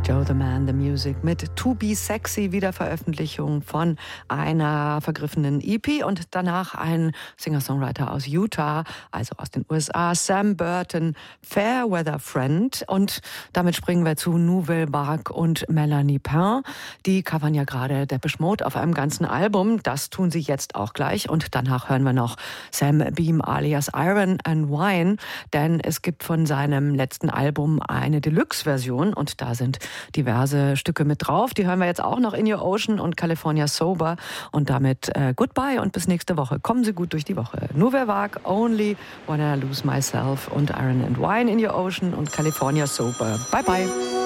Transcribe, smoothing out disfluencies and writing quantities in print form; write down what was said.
Joe the Man, The Music mit To Be Sexy, Wiederveröffentlichung von einer vergriffenen EP und danach ein Singer-Songwriter aus Utah, also aus den USA, Sam Burton, Fairweather Friend. Und damit springen wir zu Nouvelle Vague und Melanie Pain. Die covern ja gerade Depeche Mode auf einem ganzen Album. Das tun sie jetzt auch gleich. Und danach hören wir noch Sam Beam alias Iron and Wine, denn es gibt von seinem letzten Album eine Deluxe-Version und da sind diverse Stücke mit drauf. Die hören wir jetzt auch noch, In Your Ocean und California Sober. Und damit goodbye und bis nächste Woche. Kommen Sie gut durch die Woche. Nouvelle Vague, Only Wanna Lose Myself und Iron and Wine, In Your Ocean und California Sober. Bye bye.